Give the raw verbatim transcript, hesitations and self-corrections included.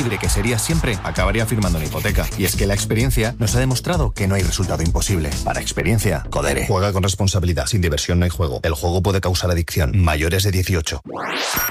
libre que serías siempre, acabaría firmando una hipoteca. Y es que la experiencia nos ha demostrado que no hay resultado imposible. Para experiencia, Codere. Juega con responsabilidad. Sin diversión no hay juego. El juego puede causar adicción. Mayores de dieciocho.